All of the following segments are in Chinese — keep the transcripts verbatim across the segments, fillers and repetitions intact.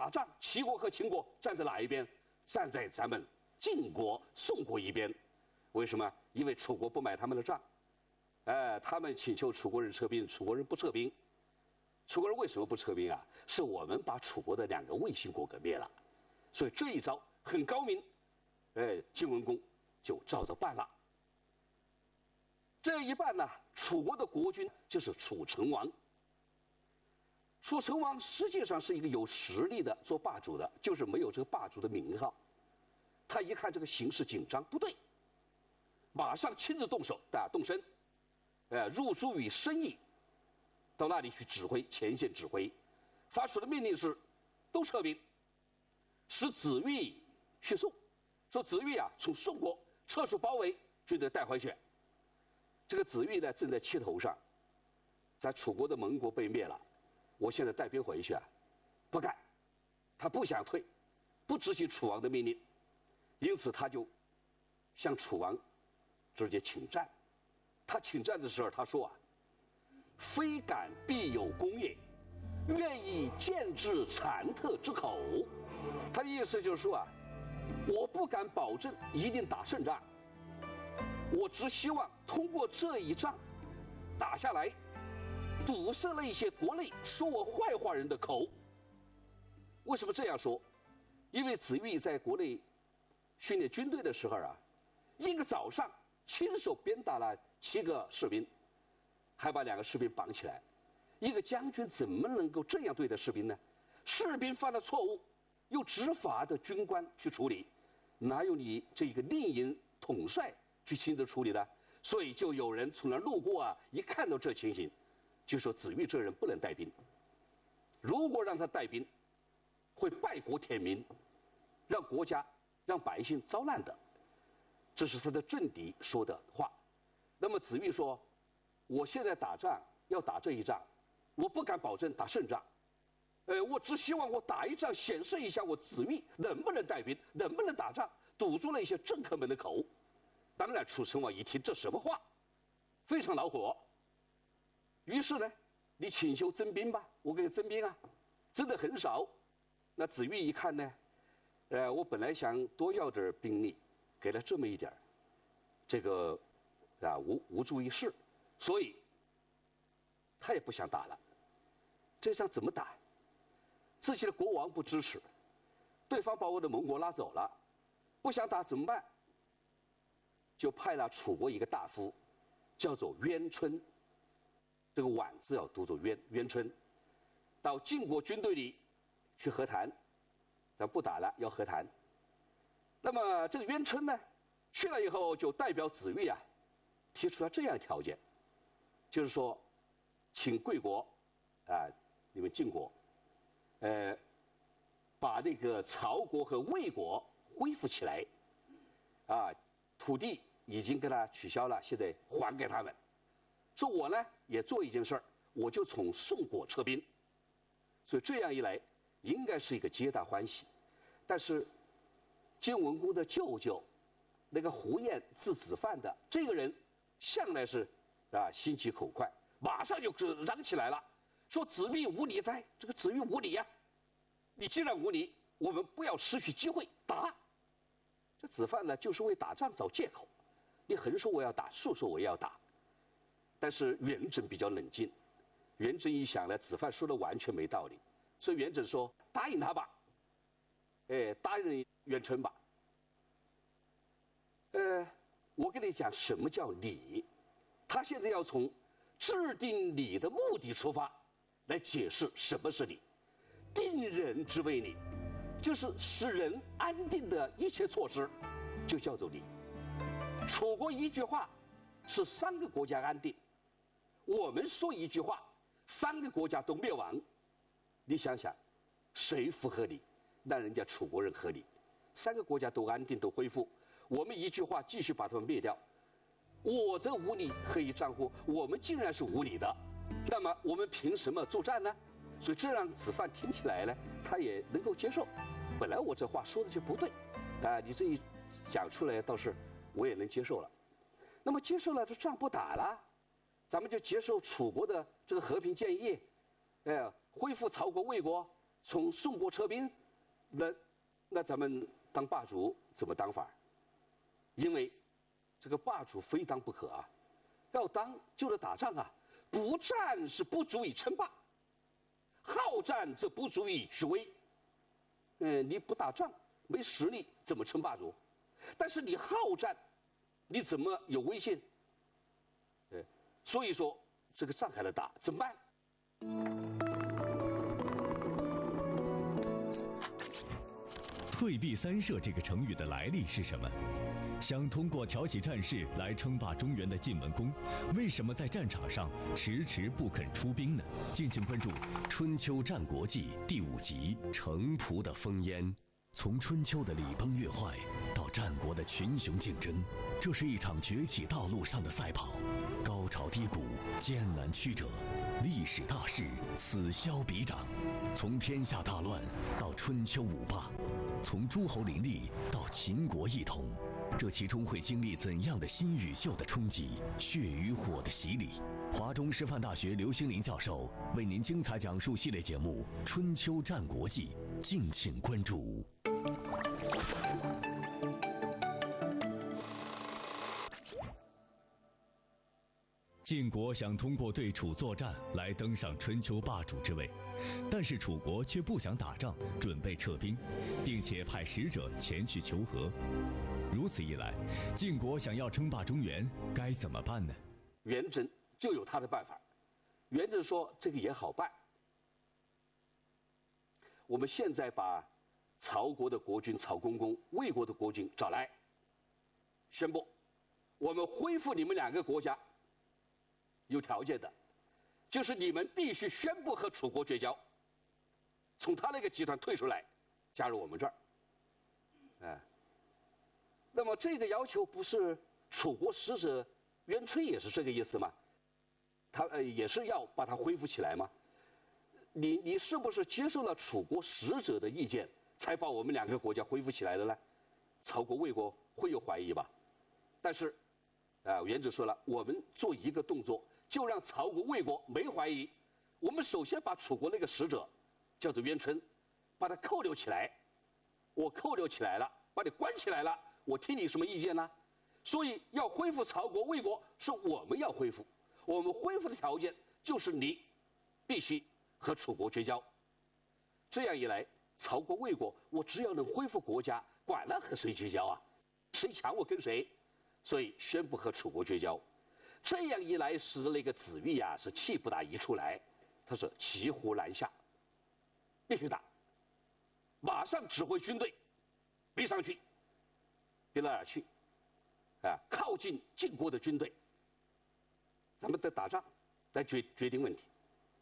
打仗，齐国和秦国站在哪一边？站在咱们晋国、宋国一边。为什么？因为楚国不买他们的账，哎，他们请求楚国人撤兵，楚国人不撤兵。楚国人为什么不撤兵啊？是我们把楚国的两个卫星国给灭了，所以这一招很高明，哎，晋文公就照着办了。这一办呢，楚国的国君就是楚成王。楚成王实际上是一个有实力的做霸主的，就是没有这个霸主的名号。他一看这个形势紧张，不对，马上亲自动手，啊，动身，呃，入诸于生意，到那里去指挥前线指挥，发出的命令是，都撤兵，使子玉去宋，说子玉啊，从宋国撤出包围，军队带回去。这个子玉呢，正在气头上，在楚国的盟国被灭了，我现在带兵回去啊，不干，他不想退，不执行楚王的命令，因此他就向楚王直接请战。他请战的时候，他说啊，非敢必有功也，愿以见之残特之口。他的意思就是说啊，我不敢保证一定打胜仗，我只希望通过这一仗打下来，堵塞了一些国内说我坏话人的口。为什么这样说？因为子玉在国内训练军队的时候啊，一个早上亲手鞭打了七个士兵，还把两个士兵绑起来。一个将军怎么能够这样对待士兵呢？士兵犯了错误，由执法的军官去处理，哪有你这个令营统帅去亲自处理的？所以就有人从那路过啊，一看到这情形，就说子玉这人不能带兵，如果让他带兵，会败国填民，让国家让百姓遭难的。这是他的政敌说的话。那么子玉说，我现在打仗要打这一仗，我不敢保证打胜仗，呃，我只希望我打一仗显示一下我子玉能不能带兵，能不能打仗，堵住了一些政客们的口。当然楚成王一听这什么话，非常恼火，于是呢，你请求征兵吧，我给你征兵啊，征的很少。那子玉一看呢，呃，我本来想多要点兵力，给了这么一点，这个啊无无助于事，所以他也不想打了。这仗怎么打？自己的国王不支持，对方把我的盟国拉走了，不想打怎么办？就派了楚国一个大夫，叫做渊春，这个宛字要读作渊渊春，到晋国军队里去和谈，咱不打了，要和谈。那么这个渊春呢，去了以后就代表子玉啊，提出了这样的条件，就是说，请贵国啊，你们晋国，呃，把那个曹国和魏国恢复起来，啊，土地已经给他取消了，现在还给他们。说我呢也做一件事儿，我就从宋国撤兵，所以这样一来，应该是一个皆大欢喜。但是晋文公的舅舅，那个胡彦字子范的这个人，向来是啊心急口快，马上就嚷起来了，说子玉无礼哉，这个子玉无礼呀、啊！你既然无礼，我们不要失去机会打。这子范呢，就是为打仗找借口。你横说我要打，竖说我也要打。但是元稹比较冷静，元稹一想呢，子范说的完全没道理，所以元稹说答应他吧，哎，答应元春吧。呃，我跟你讲什么叫礼，他现在要从制定礼的目的出发，来解释什么是礼。定人之谓礼，就是使人安定的一切措施，就叫做礼。楚国一句话，使三个国家安定；我们说一句话，三个国家都灭亡。你想想，谁符合理？那人家楚国人合理，三个国家都安定都恢复，我们一句话继续把他们灭掉。我这无理何以战乎？我们竟然是无理的，那么我们凭什么作战呢？所以这让子范听起来呢，他也能够接受。本来我这话说的就不对，啊，你这一讲出来倒是我也能接受了。那么接受了，这仗不打了，咱们就接受楚国的这个和平建议，哎，恢复曹国魏国， 从宋国撤兵，那那咱们当霸主怎么当法？因为这个霸主非当不可啊，要当就得打仗啊，不战是不足以称霸，好战则不足以取威。嗯，你不打仗没实力怎么称霸主？但是你好战，你怎么有威信？呃，所以说这个仗还得打，怎么办？ 退避三舍这个成语的来历是什么？想通过挑起战事来称霸中原的晋文公，为什么在战场上迟迟不肯出兵呢？敬请关注《春秋战国纪》第五集《城濮的烽烟》。从春秋的礼崩乐坏到战国的群雄竞争，这是一场崛起道路上的赛跑，高潮低谷，艰难曲折，历史大势此消彼长。从天下大乱到春秋五霸，从诸侯林立到秦国一统，这其中会经历怎样的新与旧的冲击，血与火的洗礼？华中师范大学刘兴林教授为您精彩讲述系列节目《春秋战国纪》，敬请关注。晋国想通过对楚作战来登上春秋霸主之位，但是楚国却不想打仗，准备撤兵，并且派使者前去求和。如此一来，晋国想要称霸中原，该怎么办呢？ 元稹就有他的办法。元稹说这个也好办，我们现在把曹国的国君曹公公、魏国的国君找来，宣布我们恢复你们两个国家。有条件的，就是你们必须宣布和楚国绝交，从他那个集团退出来，加入我们这儿。哎，那么这个要求不是楚国使者袁春也是这个意思吗？他呃也是要把它恢复起来吗？你你是不是接受了楚国使者的意见，才把我们两个国家恢复起来的呢？曹国、魏国会有怀疑吧？但是，啊，元稹说了，我们做一个动作。就让曹国、魏国没怀疑。我们首先把楚国那个使者，叫做袁春，把他扣留起来。我扣留起来了，把你关起来了，我听你什么意见呢？所以要恢复曹国、魏国，是我们要恢复。我们恢复的条件就是你必须和楚国绝交。这样一来，曹国、魏国，我只要能恢复国家，管了和谁绝交啊？谁抢我跟谁？所以宣布和楚国绝交。这样一来，使得那个子玉呀、啊、是气不打一处来，他说骑虎难下，必须打，马上指挥军队逼上去，逼到哪儿去？啊，靠近晋国的军队，咱们得打仗，来决决定问题。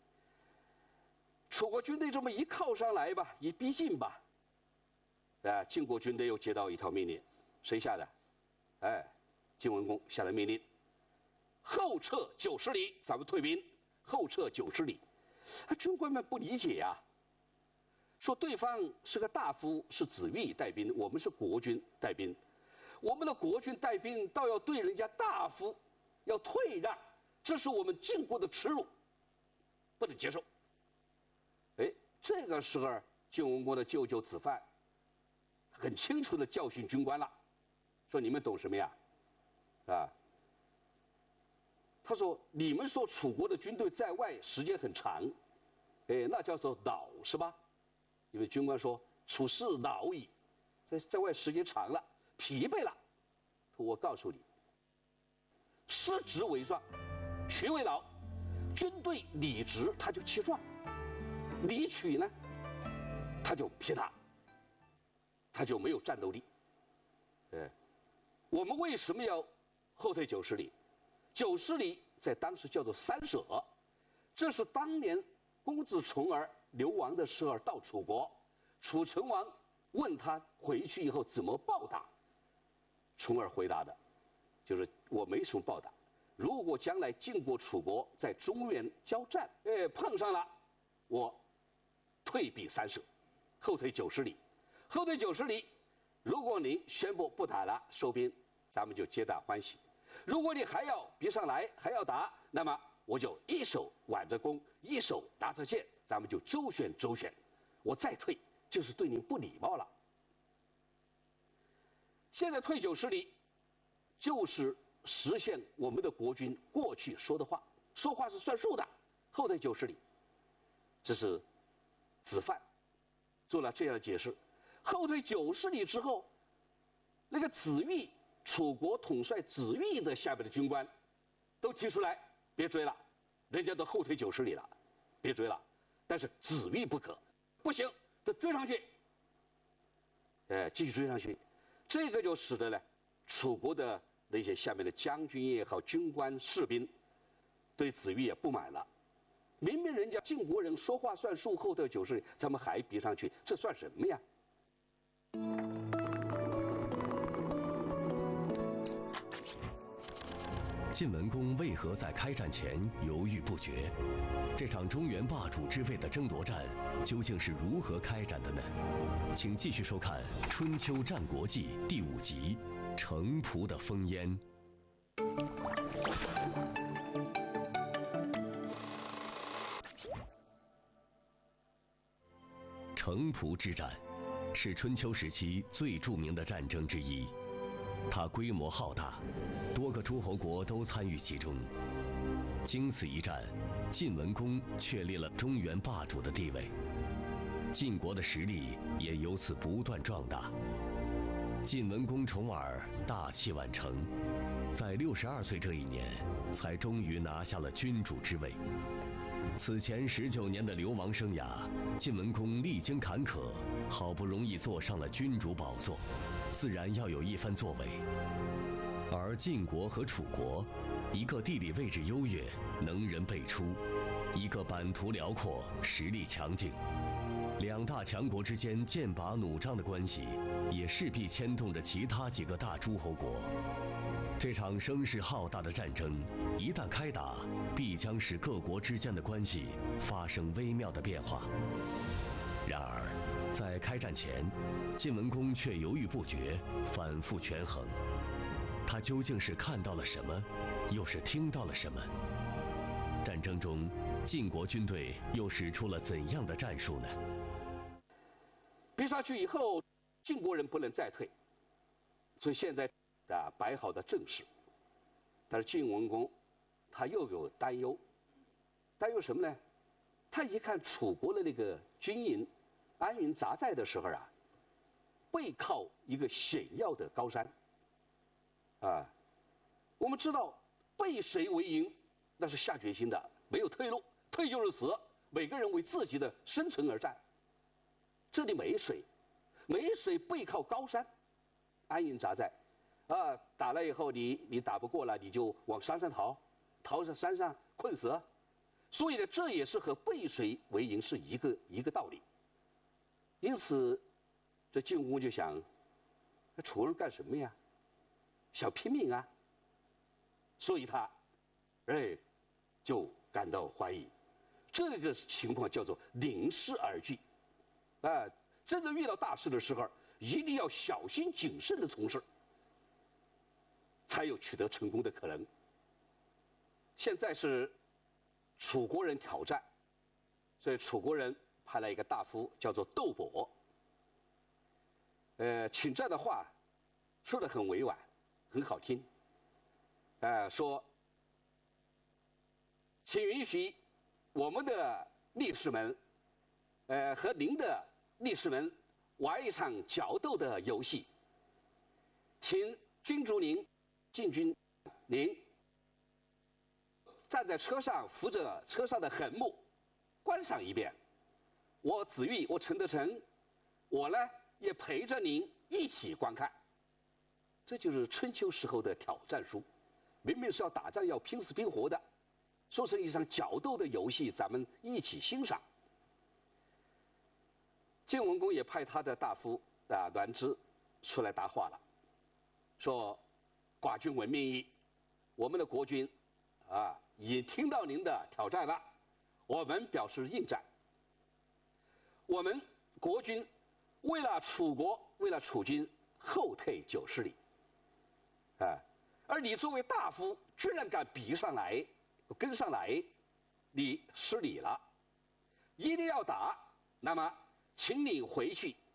楚国军队这么一靠上来吧，一逼近吧，啊，晋国军队又接到一条命令，谁下的？哎，晋文公下的命令。后撤九十里，咱们退兵。后撤九十里，啊，军官们不理解呀、啊，说对方是个大夫，是子玉带兵，我们是国军带兵，我们的国军带兵倒要对人家大夫要退让，这是我们晋国的耻辱，不能接受。哎，这个时候晋文公的舅舅子范很清楚地教训军官了，说你们懂什么呀？啊。他说：“你们说楚国的军队在外时间很长，哎，那叫做老是吧？因为军官说楚士老矣，在在外时间长了，疲惫了。我告诉你，失职为壮，屈为老。军队理直他就气壮，理屈呢，他就疲沓，他就没有战斗力。哎，我们为什么要后退九十里？”九十里在当时叫做三舍，这是当年公子重耳流亡的时候到楚国，楚成王问他回去以后怎么报答，重耳回答的，就是我没什么报答，如果将来晋国、楚国在中原交战，哎，碰上了，我退避三舍，后退九十里，后退九十里，如果您宣布不打了，收兵，咱们就皆大欢喜。如果你还要逼上来，还要打，那么我就一手挽着弓，一手拿着剑，咱们就周旋周旋。 我再退就是对您不礼貌了。现在退九十里，就是实现我们的国军过去说的话，说话是算数的，后退九十里。这是子范做了这样的解释。后退九十里之后，那个子玉，楚国统帅子玉的下面的军官，都提出来别追了，人家都后退九十里了，别追了。但是子玉不可，不行，得追上去，呃，继续追上去。这个就使得呢，楚国的那些下面的将军也好，军官士兵，对子玉也不满了。明明人家晋国人说话算数，后退九十里，咱们还逼上去，这算什么呀？ 晋文公为何在开战前犹豫不决？这场中原霸主之位的争夺战究竟是如何开展的呢？请继续收看《春秋战国记》第五集《城濮的烽烟》。城濮之战是春秋时期最著名的战争之一，它规模浩大，多个诸侯国都参与其中。经此一战，晋文公确立了中原霸主的地位，晋国的实力也由此不断壮大。晋文公重耳大器晚成，在六十二岁这一年，才终于拿下了君主之位。此前十九年的流亡生涯，晋文公历经坎坷，好不容易坐上了君主宝座，自然要有一番作为。而晋国和楚国，一个地理位置优越，能人辈出；一个版图辽阔，实力强劲。两大强国之间剑拔弩张的关系，也势必牵动着其他几个大诸侯国。这场声势浩大的战争一旦开打，必将使各国之间的关系发生微妙的变化。然而，在开战前，晋文公却犹豫不决，反复权衡。他究竟是看到了什么，又是听到了什么？战争中，晋国军队又使出了怎样的战术呢？ 逼上去以后，晋国人不能再退，所以现在啊摆好的阵势。但是晋文公他又有担忧，担忧什么呢？他一看楚国的那个军营安营扎寨的时候啊，背靠一个险要的高山。啊，我们知道背水为营，那是下决心的，没有退路，退就是死，每个人为自己的生存而战。这里没水，没水背靠高山，安营扎寨，啊，打了以后你你打不过了，你就往山上逃，逃上山上困死。所以呢，这也是和背水为营是一个一个道理。因此，这晋文公就想，那楚人干什么呀？想拼命啊！所以他，哎，就感到怀疑。这个情况叫做临事而惧。啊，真的遇到大事的时候，一定要小心谨慎的从事，才有取得成功的可能。现在是楚国人挑战，所以楚国人派了一个大夫叫做窦伯。呃，请战的话说得很委婉，很好听。呃，说，请允许我们的力士们，呃，和您的力士们玩一场角斗的游戏。请君主您，晋军您站在车上，扶着车上的横木，观赏一遍。我子玉，我陈德成，我呢也陪着您一起观看。这就是春秋时候的挑战书，明明是要打仗，要拼死拼活的，说成一场角斗的游戏，咱们一起欣赏。晋文公也派他的大夫啊栾枝出来答话了，说：“寡君闻命矣，我们的国君啊已听到您的挑战了，我们表示应战。我们国军为了楚国，为了楚军后退九十里。啊，而你作为大夫，居然敢逼上来，跟上来，你失礼了。一定要打，那么请你回去